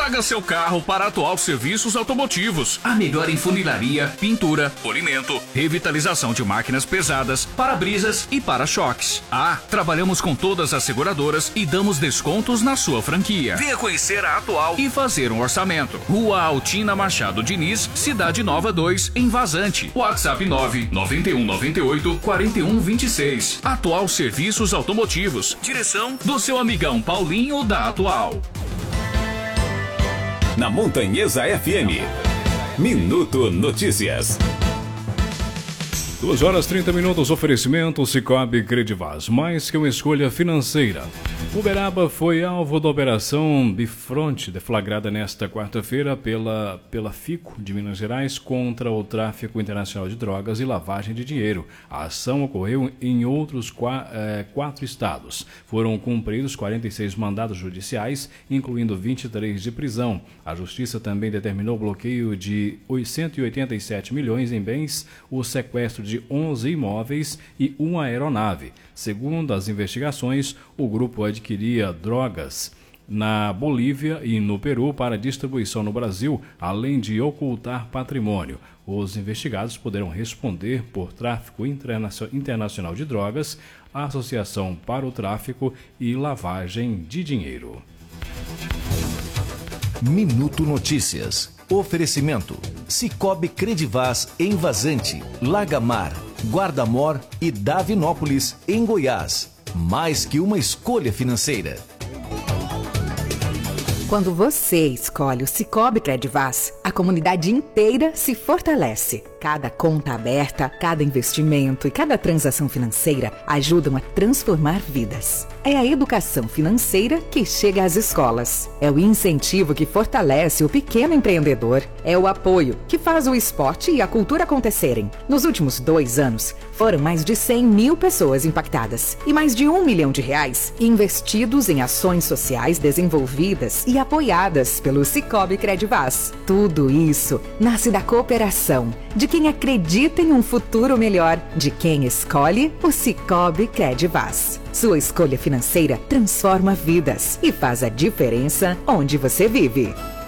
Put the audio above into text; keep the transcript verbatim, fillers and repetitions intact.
Traga seu carro para a Atual Serviços Automotivos. A melhor em funilaria, pintura, polimento, revitalização de máquinas pesadas, para-brisas e para-choques. Ah, trabalhamos com todas as seguradoras e damos descontos na sua franquia. Venha conhecer a Atual e fazer um orçamento. Rua Altina Machado Diniz, Cidade Nova dois, em Vazante. WhatsApp nove nove um nove oito quatro um dois seis. Atual Serviços Automotivos. Direção do seu amigão Paulinho da Atual. Na Montanhesa F M, Minuto Notícias. duas horas e trinta minutos, oferecimento Sicoob Credivaz, mais que uma escolha financeira. Uberaba foi alvo da operação Bifronte, deflagrada nesta quarta-feira pela, pela FICO de Minas Gerais contra o tráfico internacional de drogas e lavagem de dinheiro. A ação ocorreu em outros qua, eh, quatro estados. Foram cumpridos quarenta e seis mandados judiciais, incluindo vinte e três de prisão. A Justiça também determinou o bloqueio de cento e oitenta e sete milhões em bens, o sequestro de onze imóveis e uma aeronave. Segundo as investigações, o grupo adquiria drogas na Bolívia e no Peru para distribuição no Brasil, além de ocultar patrimônio. Os investigados poderão responder por tráfico internacional de drogas, associação para o tráfico e lavagem de dinheiro. Minuto Notícias. Oferecimento: Sicoob Credivaz em Vazante, Lagamar, Guarda-Mor e Davinópolis, em Goiás. Mais que uma escolha financeira. Quando você escolhe o Sicoob Credivaz, a comunidade inteira se fortalece. Cada conta aberta, cada investimento e cada transação financeira ajudam a transformar vidas. É a educação financeira que chega às escolas. É o incentivo que fortalece o pequeno empreendedor. É o apoio que faz o esporte e a cultura acontecerem. Nos últimos dois anos, foram mais de cem mil pessoas impactadas e mais de um milhão de reais investidos em ações sociais desenvolvidas e apoiadas pelo Sicoob Credivaz. Tudo isso nasce da cooperação, de quem acredita em um futuro melhor, de quem escolhe o Sicoob Credivaz. Sua escolha financeira transforma vidas e faz a diferença onde você vive.